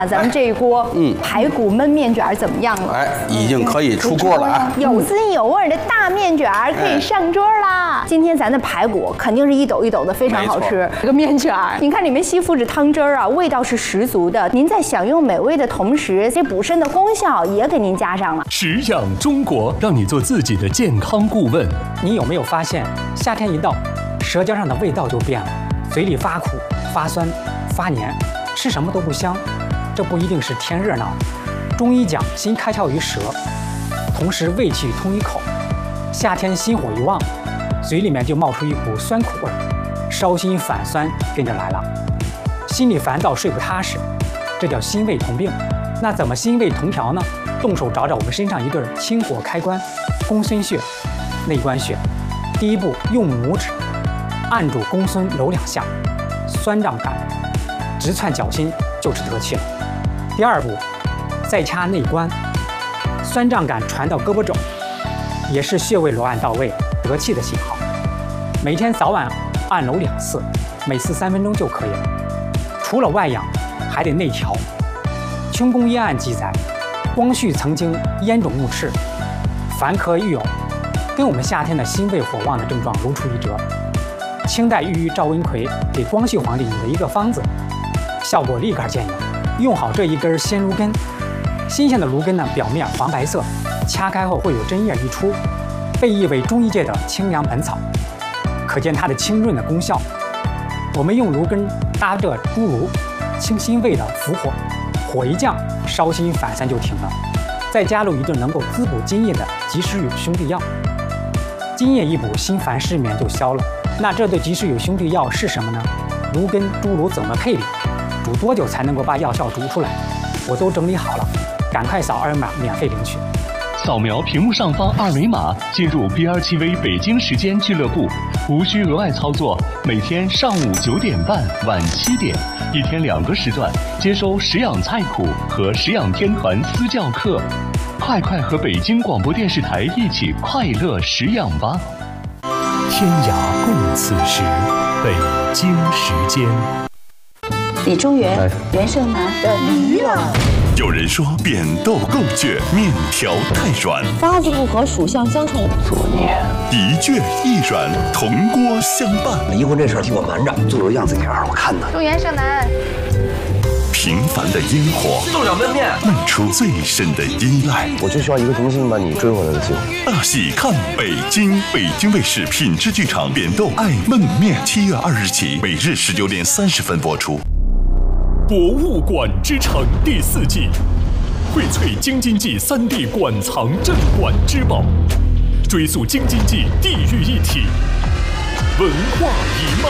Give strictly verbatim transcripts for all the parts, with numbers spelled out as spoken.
咱们这一锅嗯排骨焖面卷怎么样了？ 哎，已经可以出锅了啊！ 有滋有味的大面卷可以上桌啦。今天咱的排骨肯定是一抖一抖的，非常好吃。这个面卷，您看里面吸附着汤汁儿啊，味道是十足的。您在享用美味的同时，这补肾的功效也给您加上了。 食养中国，让你做自己的健康顾问。 你有没有发现，夏天一到，舌尖上的味道就变了，嘴里发苦、发酸、发黏，吃什么都不香。这不一定是天热闹，中医讲心开窍于舌，同时胃气通于口。夏天心火一旺，嘴里面就冒出一股酸苦味儿，烧心反酸跟着来了。心里烦躁睡不踏实，这叫心胃同病。那怎么心胃同调呢？动手找找我们身上一对清火开关，公孙穴、内关穴。第一步，用拇指按住公孙揉两下，酸胀感直窜脚心，就是得气了。第二步，再掐内关，酸胀感传到胳膊肘，也是穴位揉按到位，得气的信号。每天早晚按揉两次，每次三分钟就可以了。除了外养，还得内调。《清宫医案》记载，光绪曾经咽肿目赤，烦咳欲呕，跟我们夏天的心胃火旺的症状如出一辙。清代御医赵文奎给光绪皇帝拟了一个方子，效果立竿见影。用好这一根鲜芦根，新鲜的芦根呢，表面黄白色，掐开后会有针叶溢出，被誉为中医界的清凉本草，可见它的清润的功效。我们用芦根搭着猪芦，清心胃的伏火，火一降，烧心反酸就停了。再加入一顿能够滋补津液的及时雨兄弟药，津液一补，心烦失眠就消了。那这对及时雨兄弟药是什么呢？芦根、猪芦怎么配比？煮多久才能够把药效煮出来？我都整理好了，赶快扫二维码免费领取。 扫描屏幕上方二维码，进入 B R 七 V 北京时间俱乐部，无需额外操作。每天上午九点半、晚七点，一天两个时段，接收食养菜谱和食养天团私教课。快快和北京广播电视台一起快乐食养吧！ 天涯共此时，北京时间。 李中原、哎、袁胜男的驴了。 有人说扁豆够倔，面条太软， 八字不合，属相相冲。 作孽， 一倔一软，同锅相伴。 离婚这事儿替我瞒着，做个样子给二我看呢。 祝袁胜男。 平凡的烟火， 送上焖面， 漫出最深的依赖。 我就需要一个重新把你追回来的机会。 大戏看北京，北京卫视品质剧场扁豆爱焖面，七月二日起，每日十九点三十分播出。 博物馆之城第四季，荟萃京津冀三地馆藏镇馆之宝，追溯京津冀地域一体文化一脉。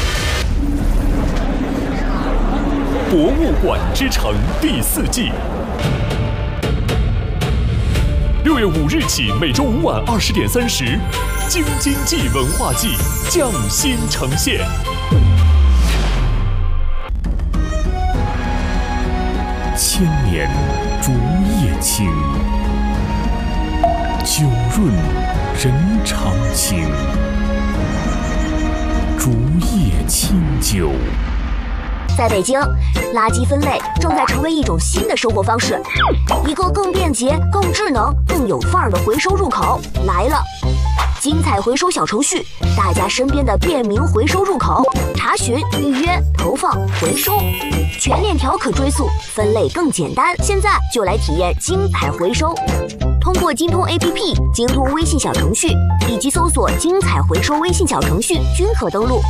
博物馆之城第四季，六月五日起，每周五晚二十点三十，京津冀文化季匠心呈现。 千年竹叶青，酒润人长情。竹叶青酒。 在北京，垃圾分类正在成为一种新的生活方式，一个更便捷、更智能、更有范儿的回收入口来了。精彩回收小程序，大家身边的便民回收入口，查询、预约、投放、回收，全链条可追溯，分类更简单。现在就来体验精彩回收，通过京通 A P P、京通微信小程序以及搜索“精彩回收”微信小程序均可登录。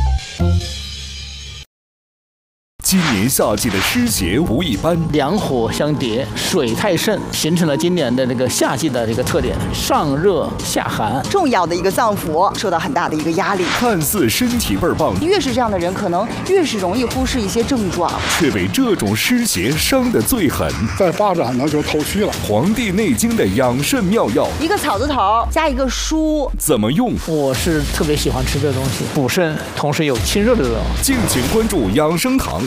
今年夏季的湿邪无一般， 两火相叠，水太盛，形成了今年的这个夏季的这个特点，上热下寒。 重要的一个脏腑受到很大的一个压力， 看似身体倍儿棒， 越是这样的人，可能越是容易忽视一些症状， 却被这种湿邪伤得最狠。 再发展呢就透虚了。 《黄帝内经》的养肾妙药， 一个草字头加一个书， 怎么用？ 我是特别喜欢吃这东西，补肾，同时有清热的作用。 敬请关注养生堂。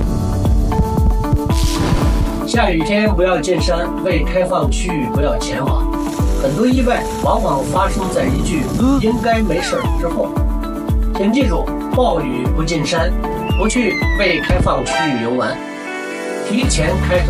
下雨天不要进山，未开放区域不要前往。很多意外往往发生在一句“应该没事”之后。请记住，暴雨不进山，不去未开放区域游玩。 提前开通。